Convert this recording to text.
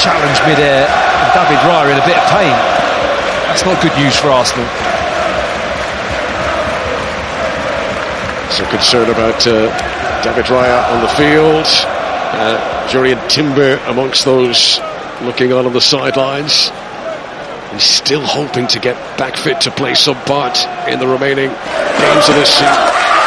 challenge mid-air, and David Raya in a bit of pain. That's not good news for Arsenal. Some concern about David Raya on the field. Jurrien Timber amongst those looking on the sidelines. He's still hoping to get back fit to play some part in the remaining games of this season.